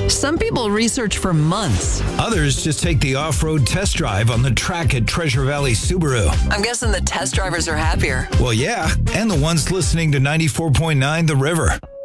Some people research for months. Others just take the off-road test drive on the track at Treasure Valley Subaru. I'm guessing the test drivers are happier. Well, yeah, and the ones listening to 94.9 The River.